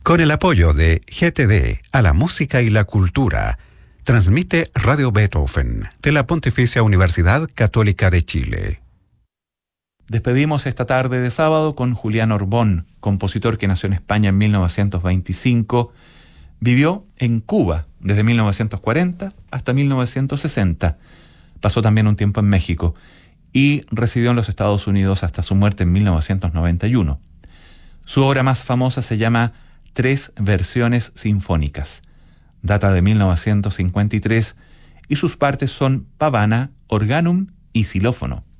Con el apoyo de GTD a la música y la cultura, transmite Radio Beethoven de la Pontificia Universidad Católica de Chile. Despedimos esta tarde de sábado con Julián Orbón, compositor que nació en España en 1925, vivió en Cuba desde 1940 hasta 1960, pasó también un tiempo en México y residió en los Estados Unidos hasta su muerte en 1991. Su obra más famosa se llama Tres versiones sinfónicas. Data de 1953 y sus partes son pavana, organum y xilófono.